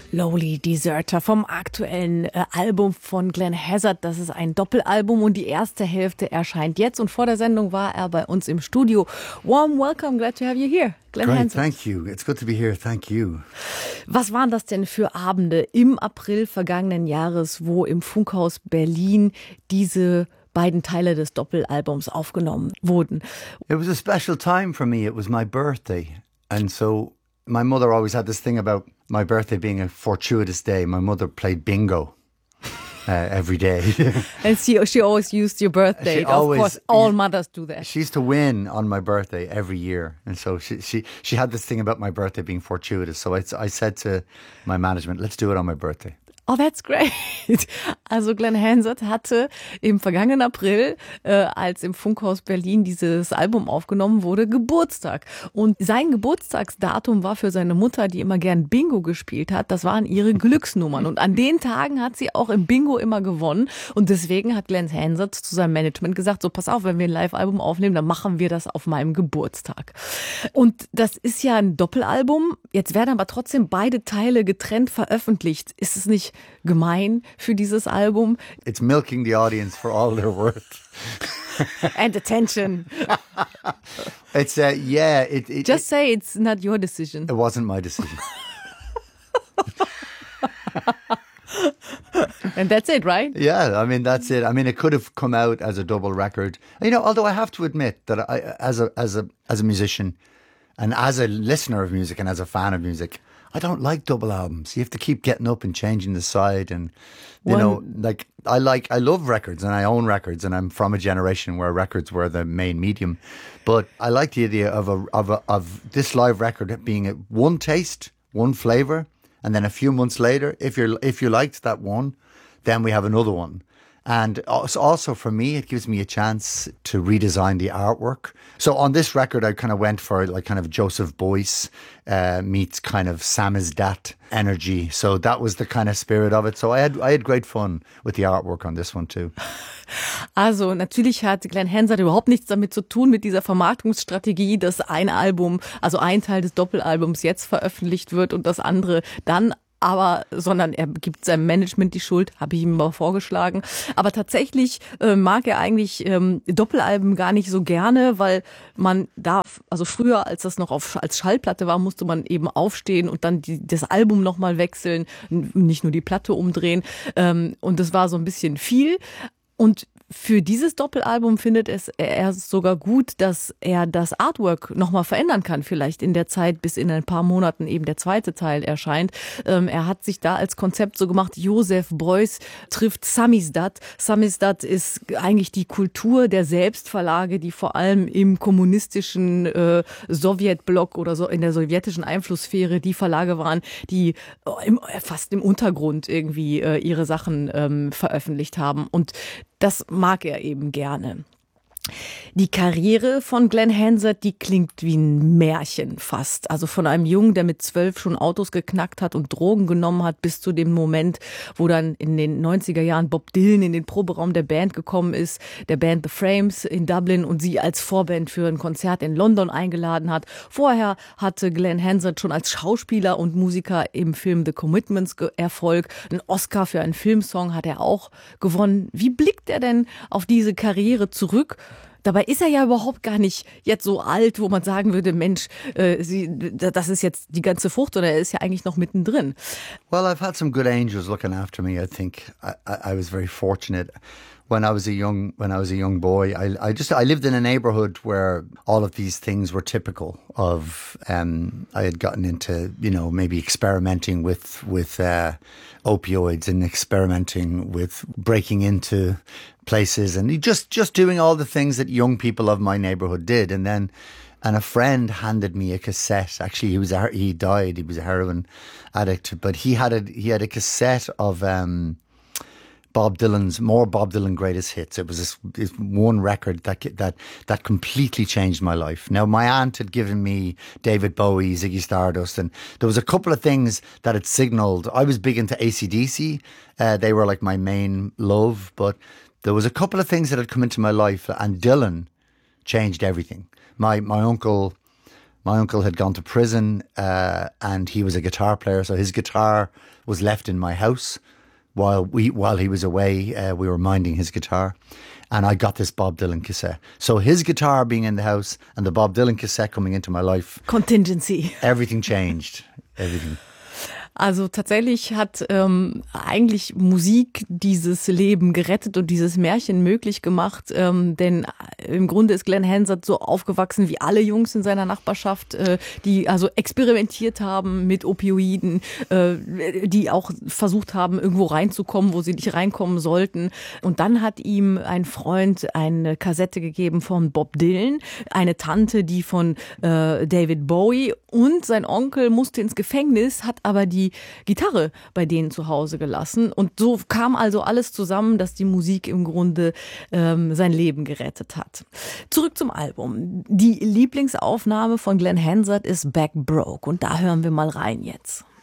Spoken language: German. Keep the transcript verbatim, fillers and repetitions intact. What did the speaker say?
Lonely Deserter vom aktuellen äh, Album von Glenn Hazzard. Das ist ein Doppelalbum und die erste Hälfte erscheint jetzt. Und vor der Sendung war er bei uns im Studio. Warm welcome, glad to have you here, Glenn Great, Hazzard. thank you. It's good to be here. Thank you. Was waren das denn für Abende im April vergangenen Jahres, wo im Funkhaus Berlin diese beiden Teile des Doppelalbums aufgenommen wurden? It was a special time for me. It was my birthday. And so my mother always had this thing about my birthday being a fortuitous day. My mother played bingo uh, every day. And she, she always used your birthday. She Of always- course, all mothers do that. She used to win on my birthday every year. And so she, she, she had this thing about my birthday being fortuitous. So I, I said to my management, let's do it on my birthday. Oh, that's great. Also Glenn Hazzard hatte im vergangenen April, äh, als im Funkhaus Berlin dieses Album aufgenommen wurde, Geburtstag. Und sein Geburtstagsdatum war für seine Mutter, die immer gern Bingo gespielt hat, das waren ihre Glücksnummern. Und an den Tagen hat sie auch im Bingo immer gewonnen. Und deswegen hat Glenn Hazzard zu seinem Management gesagt, so pass auf, wenn wir ein Live-Album aufnehmen, dann machen wir das auf meinem Geburtstag. Und das ist ja ein Doppelalbum. Jetzt werden aber trotzdem beide Teile getrennt veröffentlicht. Ist es nicht gemein für dieses Album? It's milking the audience for all their worth. And attention. It's, uh, yeah. It, it, Just it, say it's not your decision. it wasn't my decision. And that's it, right? Yeah, I mean, that's it. I mean, it could have come out as a double record. You know, although I have to admit that I, as a as a as a musician and as a listener of music and as a fan of music, I don't like double albums. You have to keep getting up and changing the side, and you One- know, like I like I love records and I own records, and I'm from a generation where records were the main medium. But I like the idea of a of a, of this live record being a one taste, one flavor, and then a few months later, if you're if you liked that one, then we have another one. And also also for me, it gives me a chance to redesign the artwork. So on this record, I kind of went for like kind of Joseph Beuys uh, meets kind of Samizdat energy. So that was the kind of spirit of it. So I had I had great fun with the artwork on this one too. Also natürlich hat Glenn Hazzard überhaupt nichts damit zu tun mit dieser Vermarktungsstrategie, dass ein Album, also ein Teil des Doppelalbums jetzt veröffentlicht wird und das andere dann. Aber, sondern er gibt seinem Management die Schuld, habe ich ihm mal vorgeschlagen. Aber tatsächlich äh, mag er eigentlich ähm, Doppelalben gar nicht so gerne, weil man darf, also früher, als das noch auf, als Schallplatte war, musste man eben aufstehen und dann die, das Album nochmal wechseln, nicht nur die Platte umdrehen. Ähm, und das war so ein bisschen viel. Und für dieses Doppelalbum findet es er sogar gut, dass er das Artwork nochmal verändern kann, vielleicht in der Zeit, bis in ein paar Monaten eben der zweite Teil erscheint. Ähm, er hat sich da als Konzept so gemacht, Joseph Beuys trifft Samizdat. Samizdat ist eigentlich die Kultur der Selbstverlage, die vor allem im kommunistischen äh, Sowjetblock oder so in der sowjetischen Einflusssphäre die Verlage waren, die im, fast im Untergrund irgendwie äh, ihre Sachen ähm, veröffentlicht haben. Und das mag er eben gerne. Die Karriere von Glenn Hazzard, die klingt wie ein Märchen fast. Also von einem Jungen, der mit zwölf schon Autos geknackt hat und Drogen genommen hat, bis zu dem Moment, wo dann in den neunziger Jahren Bob Dylan in den Proberaum der Band gekommen ist, der Band The Frames in Dublin, und sie als Vorband für ein Konzert in London eingeladen hat. Vorher hatte Glenn Hazzard schon als Schauspieler und Musiker im Film The Commitments Erfolg. Einen Oscar für einen Filmsong hat er auch gewonnen. Wie blickt er denn auf diese Karriere zurück? Dabei ist er ja überhaupt gar nicht jetzt so alt, wo man sagen würde, Mensch, äh, sie, das ist jetzt die ganze Frucht, sondern er ist ja eigentlich noch mittendrin. Well, I've had some good angels looking after me. I think I, I, I was very fortunate. When I was a young when I was a young boy, I, I just I lived in a neighborhood where all of these things were typical of. Um, I had gotten into, you know, maybe experimenting with with uh, opioids and experimenting with breaking into places and just just doing all the things that young people of my neighborhood did. And then, and a friend handed me a cassette. Actually, he was a, he died. He was a heroin addict, but he had a he had a cassette of. Um, Bob Dylan's more Bob Dylan greatest hits. It was this, this one record that that that completely changed my life. Now, my aunt had given me David Bowie, Ziggy Stardust, and there was a couple of things that had signaled. I was big into A C D C. Uh, they were like my main love, but there was a couple of things that had come into my life, and Dylan changed everything. My my uncle My uncle had gone to prison uh, and he was a guitar player, so his guitar was left in my house while we while he was away. Uh, we were minding his guitar, and I got this Bob Dylan cassette. So his guitar being in the house and the Bob Dylan cassette coming into my life. Contingency. Everything changed. Everything. Also tatsächlich hat ähm, eigentlich Musik dieses Leben gerettet und dieses Märchen möglich gemacht, ähm, denn im Grunde ist Glenn Hansard so aufgewachsen wie alle Jungs in seiner Nachbarschaft, äh, die also experimentiert haben mit Opioiden, äh, die auch versucht haben, irgendwo reinzukommen, wo sie nicht reinkommen sollten. Und dann hat ihm ein Freund eine Kassette gegeben von Bob Dylan, eine Tante, die von äh, David Bowie, und sein Onkel musste ins Gefängnis, hat aber die Gitarre bei denen zu Hause gelassen. Und so kam also alles zusammen, dass die Musik im Grunde ähm, sein Leben gerettet hat. Zurück zum Album. Die Lieblingsaufnahme von Glenn Hansard ist Back Broke. Und da hören wir mal rein jetzt.